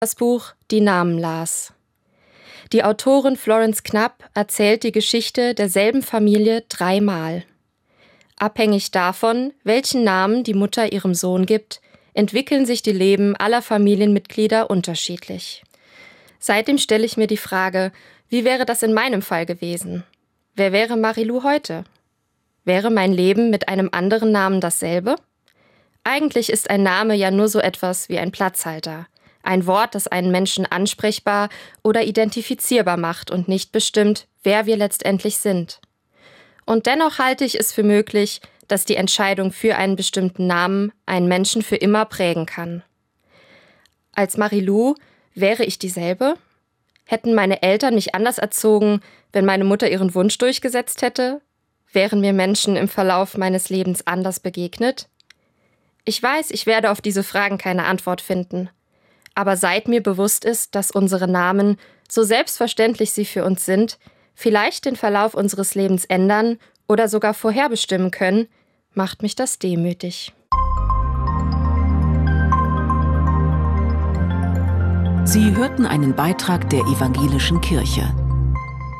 das Buch Die Namen las. Die Autorin Florence Knapp erzählt die Geschichte derselben Familie 3-mal. Abhängig davon, welchen Namen die Mutter ihrem Sohn gibt, entwickeln sich die Leben aller Familienmitglieder unterschiedlich. Seitdem stelle ich mir die Frage, wie wäre das in meinem Fall gewesen? Wer wäre Marilou heute? Wäre mein Leben mit einem anderen Namen dasselbe? Eigentlich ist ein Name ja nur so etwas wie ein Platzhalter. Ein Wort, das einen Menschen ansprechbar oder identifizierbar macht und nicht bestimmt, wer wir letztendlich sind. Und dennoch halte ich es für möglich, dass die Entscheidung für einen bestimmten Namen einen Menschen für immer prägen kann. Als Marilou wäre ich dieselbe? Hätten meine Eltern mich anders erzogen, wenn meine Mutter ihren Wunsch durchgesetzt hätte? Wären mir Menschen im Verlauf meines Lebens anders begegnet? Ich weiß, ich werde auf diese Fragen keine Antwort finden. Aber seit mir bewusst ist, dass unsere Namen, so selbstverständlich sie für uns sind, vielleicht den Verlauf unseres Lebens ändern oder sogar vorherbestimmen können, macht mich das demütig. Sie hörten einen Beitrag der Evangelischen Kirche.